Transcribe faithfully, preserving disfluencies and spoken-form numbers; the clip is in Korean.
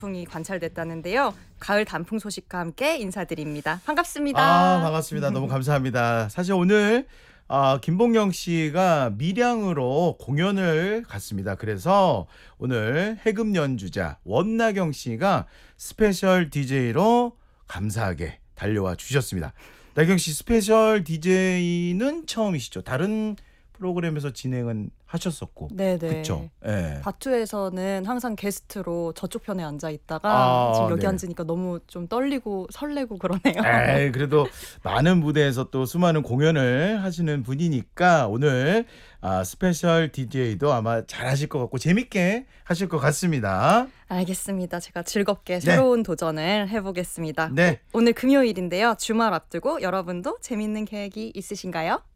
풍이 관찰됐다는데요. 가을 단풍 소식과 함께 인사드립니다. 반갑습니다. 아, 반갑습니다. 너무 감사합니다. 사실 오늘 아, 김봉영 씨가 밀양으로 공연을 갔습니다. 그래서 오늘 해금 연주자 원나경 씨가 스페셜 디제이로 감사하게 달려와 주셨습니다. 나경 씨 스페셜 디제이는 처음이시죠? 다른 프로그램에서 진행은 하셨었고. 네네. 그렇죠. 예. 바투에서는 항상 게스트로 저쪽 편에 앉아 있다가 아, 지금 여기 네. 앉으니까 너무 좀 떨리고 설레고 그러네요. 에이, 그래도 많은 무대에서 또 수많은 공연을 하시는 분이니까 오늘 아, 스페셜 디제이도 아마 잘하실 것 같고 재밌게 하실 것 같습니다. 알겠습니다. 제가 즐겁게 새로운 도전을 해보겠습니다. 네. 오늘 금요일인데요. 주말 앞두고 여러분도 재밌는 계획이 있으신가요?